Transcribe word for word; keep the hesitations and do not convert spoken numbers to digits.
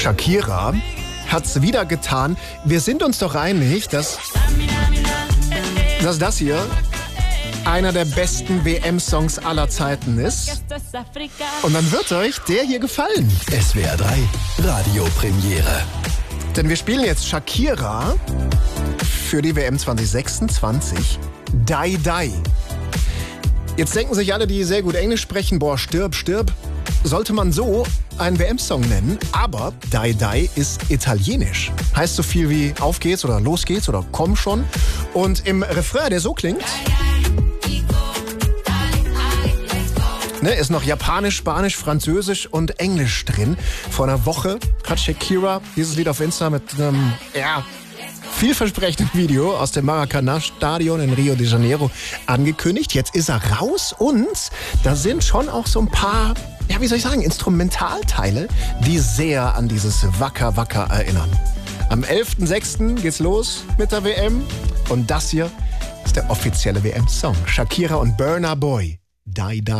Shakira hat's wieder getan. Wir sind uns doch einig, dass, dass das hier einer der besten W M-Songs aller Zeiten ist. Und dann wird euch der hier gefallen. S W R drei Radiopremiere. Denn wir spielen jetzt Shakira für die W M zwanzig sechsundzwanzig. Die Die. Jetzt denken sich alle, die sehr gut Englisch sprechen, boah, stirb, stirb. Sollte man so einen W M-Song nennen, aber Die Die ist italienisch. Heißt so viel wie auf geht's oder los geht's oder komm schon. Und im Refrain, der so klingt, ne, ist noch Japanisch, Spanisch, Französisch und Englisch drin. Vor einer Woche hat Shakira dieses Lied auf Insta mit einem, ja, vielversprechenden Video aus dem Maracanã-Stadion in Rio de Janeiro angekündigt. Jetzt ist er raus und da sind schon auch so ein paar, ja, wie soll ich sagen, Instrumentalteile, die sehr an dieses Waka Waka erinnern. Am elften sechsten geht's los mit der W M und das hier ist der offizielle W M-Song. Shakira und Burna Boy, Die Die.